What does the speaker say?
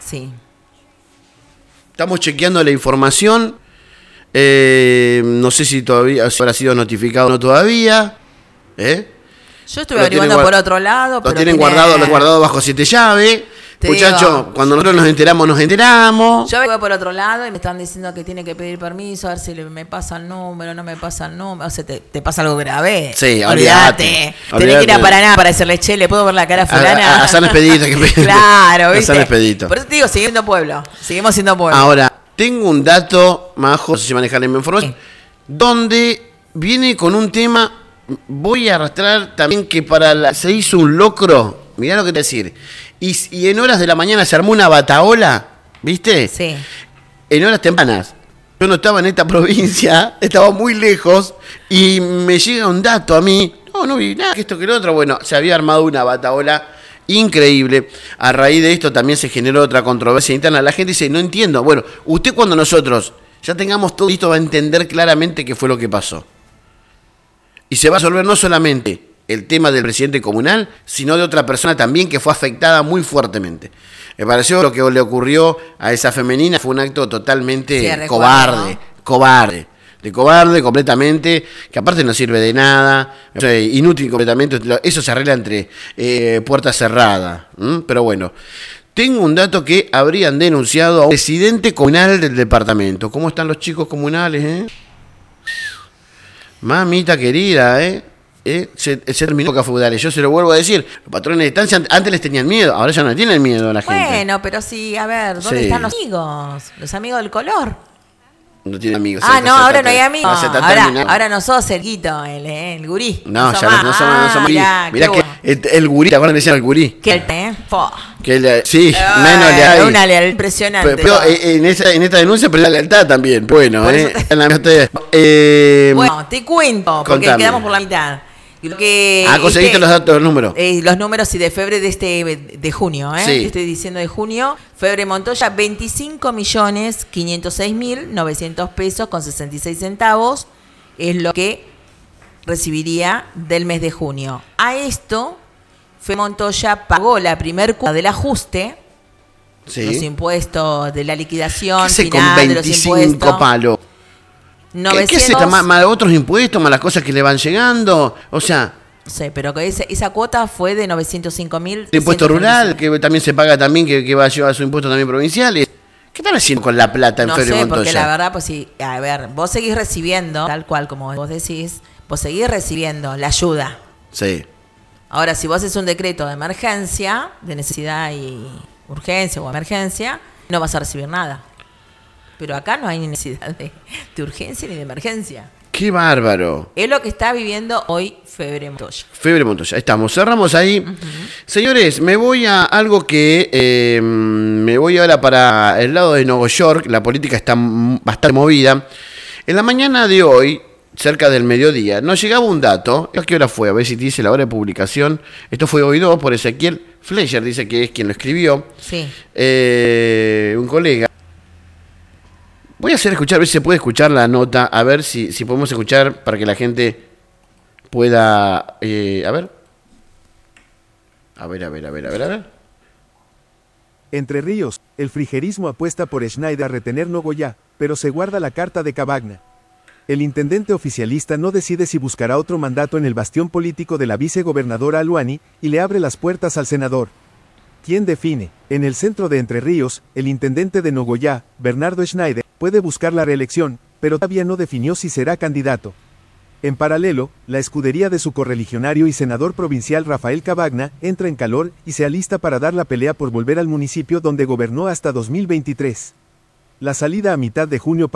Sí. Estamos chequeando la información. No sé si todavía habrá sido notificado o no todavía. Yo estuve averiguando por otro lado. Lo tienen guardado bajo 7 llaves. Muchachos, cuando nosotros nos enteramos. Yo voy por otro lado y me están diciendo que tiene que pedir permiso, a ver si me pasa el número, no me pasa el número. O sea, te pasa algo grave. Sí, olvídate. Tenés que ir a Paraná para decirle, che, ¿le puedo ver la cara a fulana? A San Expedito. Claro, ¿viste? A San Expedito. Por eso te digo, seguimos siendo pueblo. Ahora, tengo un dato, Majo, no sé si manejarle mi información, donde viene con un tema, voy a arrastrar también que se hizo un locro, mirá lo que te decir, y en horas de la mañana se armó una bataola, ¿viste? Sí. En horas tempranas. Yo no estaba en esta provincia, estaba muy lejos, y me llega un dato a mí, no vi nada, que esto que lo otro, bueno, se había armado una bataola increíble. A raíz de esto también se generó otra controversia interna. La gente dice, no entiendo. Bueno, usted cuando nosotros ya tengamos todo listo va a entender claramente qué fue lo que pasó. Y se va a resolver no solamente el tema del presidente comunal, sino de otra persona también que fue afectada muy fuertemente. Me pareció lo que le ocurrió a esa femenina fue un acto totalmente cobarde completamente, que aparte no sirve de nada, inútil completamente. Eso se arregla entre puertas cerradas. Pero bueno, tengo un dato que habrían denunciado a un presidente comunal del departamento. ¿Cómo están los chicos comunales, Mamita querida, se terminó época feudales. Yo se lo vuelvo a decir, los patrones de estancia antes les tenían miedo, ahora ya no tienen miedo a la gente. Bueno, pero sí, a ver, ¿dónde están los amigos del color? No tiene amigos. No, ahora no hay amigos. Ahora no sos el guito, el gurí. No, ya no somos. Mirá que el gurí, ¿te acuerdas que decían el gurí? Sí, menos leal. Una lealtad impresionante. Pero en esta denuncia, pero la lealtad también. Bueno, bueno, te cuento, porque contame. Quedamos por la mitad. Conseguiste los datos, los números. Los números de febrero de junio, Sí. Te estoy diciendo de junio. Febre Montoya, 25.506.900 pesos con 66 centavos es lo que recibiría del mes de junio. A esto, Febre Montoya pagó la primer cuota del ajuste, los impuestos de la liquidación final de los impuestos. 25 palos. 900... ¿Qué es esto? ¿Más otros impuestos, más las cosas que le van llegando? O sea... No sé, pero esa cuota fue de 905.000. El impuesto rural, que también se paga también, que va a llevar su impuesto también provinciales. ¿Qué están haciendo con la plata en Febre Montoya? No sé, porque la verdad, pues sí, a ver, vos seguís recibiendo, tal cual como vos decís, vos seguís recibiendo la ayuda. Sí. Ahora, si vos haces un decreto de emergencia, de necesidad y urgencia o emergencia, no vas a recibir nada. Pero acá no hay necesidad de urgencia ni de emergencia. ¡Qué bárbaro! Es lo que está viviendo hoy Febre Montoya. Febre Montoya, estamos, cerramos ahí. Señores, me voy a algo que me voy ahora para el lado de Nueva York. La política está bastante movida. En la mañana de hoy, cerca del mediodía, nos llegaba un dato. ¿A qué hora fue? A ver si te dice la hora de publicación. Esto fue hoy 2 por Ezequiel Fleischer, dice que es quien lo escribió. Sí. Un colega. Voy a hacer escuchar, a ver si se puede escuchar la nota, a ver si podemos escuchar para que la gente pueda... A ver. Entre Ríos, el frigerismo apuesta por Schneider a retener Nogoyá, pero se guarda la carta de Cavagna. El intendente oficialista no decide si buscará otro mandato en el bastión político de la vicegobernadora Aluani y le abre las puertas al senador. ¿Quién define? En el centro de Entre Ríos, el intendente de Nogoyá, Bernardo Schneider, puede buscar la reelección, pero todavía no definió si será candidato. En paralelo, la escudería de su correligionario y senador provincial Rafael Cavagna entra en calor y se alista para dar la pelea por volver al municipio donde gobernó hasta 2023. La salida a mitad de junio